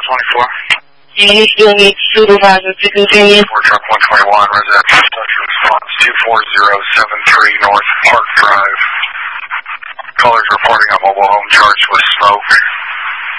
Unit unit supervisor to continue. For truck 121, residential structure response 24073 North Park Drive. Callers reporting a mobile home charged with smoke.